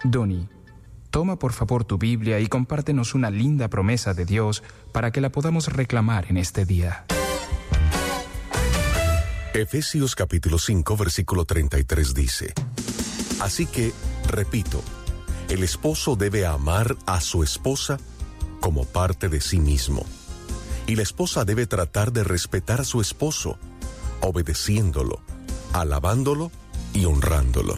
Donnie, toma por favor tu Biblia y compártenos una linda promesa de Dios para que la podamos reclamar en este día. Efesios capítulo 5, versículo 33 dice: Así que, repito, el esposo debe amar a su esposa como parte de sí mismo, y la esposa debe tratar de respetar a su esposo, obedeciéndolo, alabándolo y honrándolo.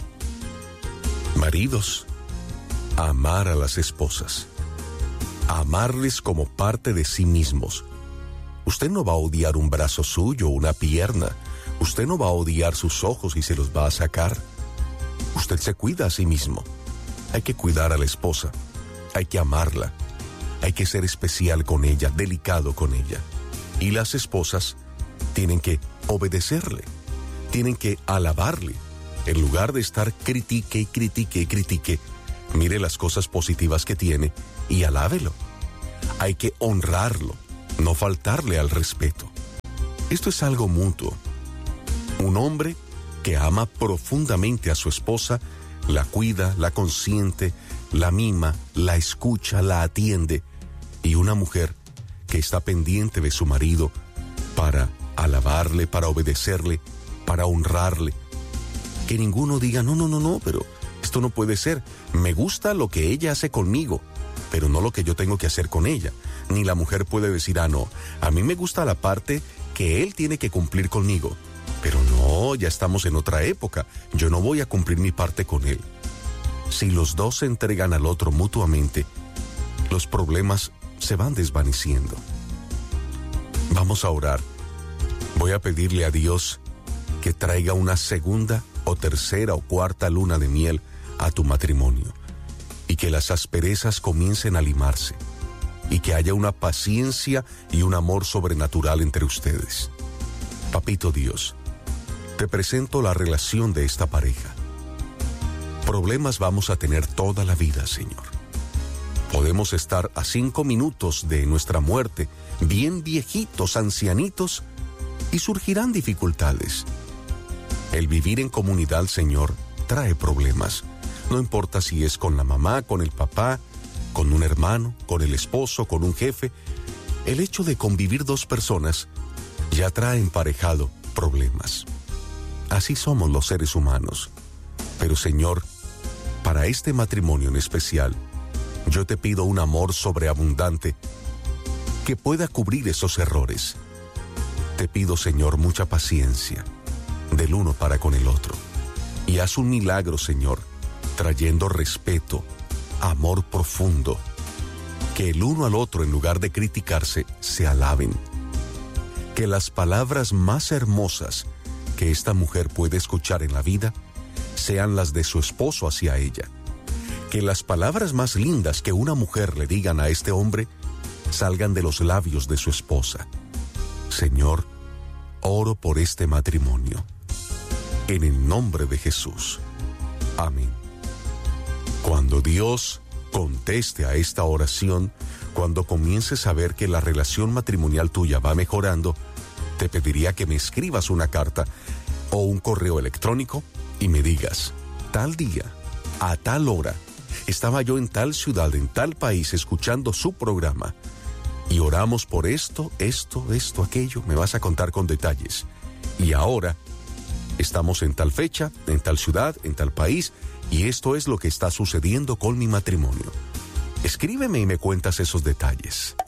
Maridos, amar a las esposas, amarles como parte de sí mismos. Usted no va a odiar un brazo suyo o una pierna. Usted no va a odiar sus ojos y se los va a sacar. Usted se cuida a sí mismo. Hay que cuidar a la esposa. Hay que amarla. Hay que ser especial con ella, delicado con ella. Y las esposas tienen que obedecerle. Tienen que alabarle. En lugar de estar critique y critique y critique, mire las cosas positivas que tiene y alábelo. Hay que honrarlo, no faltarle al respeto. Esto es algo mutuo. Un hombre que ama profundamente a su esposa, la cuida, la consiente, la mima, la escucha, la atiende. Y una mujer que está pendiente de su marido para alabarle, para obedecerle, para honrarle. Que ninguno diga, no, pero esto no puede ser. Me gusta lo que ella hace conmigo, pero no lo que yo tengo que hacer con ella. Ni la mujer puede decir, no, a mí me gusta la parte que él tiene que cumplir conmigo. Pero no, ya estamos en otra época. Yo no voy a cumplir mi parte con él. Si los dos se entregan al otro mutuamente, los problemas se van desvaneciendo. Vamos a orar. Voy a pedirle a Dios que traiga una segunda o tercera o cuarta luna de miel a tu matrimonio, y que las asperezas comiencen a limarse, y que haya una paciencia y un amor sobrenatural entre ustedes. Papito Dios, te presento la relación de esta pareja. Problemas vamos a tener toda la vida, Señor. Podemos estar a 5 minutos de nuestra muerte, bien viejitos, ancianitos, y surgirán dificultades. El vivir en comunidad, Señor, trae problemas. No importa si es con la mamá, con el papá, con un hermano, con el esposo, con un jefe. El hecho de convivir dos personas ya trae emparejado problemas. Así somos los seres humanos. Pero, Señor, para este matrimonio en especial, yo te pido un amor sobreabundante que pueda cubrir esos errores. Te pido, Señor, mucha paciencia del uno para con el otro. Y haz un milagro, Señor, trayendo respeto, amor profundo. Que el uno al otro, en lugar de criticarse, se alaben. Que las palabras más hermosas que esta mujer puede escuchar en la vida sean las de su esposo hacia ella. Que las palabras más lindas que una mujer le digan a este hombre salgan de los labios de su esposa. Señor, oro por este matrimonio. En el nombre de Jesús. Amén. Cuando Dios conteste a esta oración, cuando comiences a ver que la relación matrimonial tuya va mejorando, te pediría que me escribas una carta o un correo electrónico y me digas, tal día, a tal hora, estaba yo en tal ciudad, en tal país, escuchando su programa, y oramos por esto, aquello, me vas a contar con detalles. Y ahora, estamos en tal fecha, en tal ciudad, en tal país, y esto es lo que está sucediendo con mi matrimonio. Escríbeme y me cuentas esos detalles.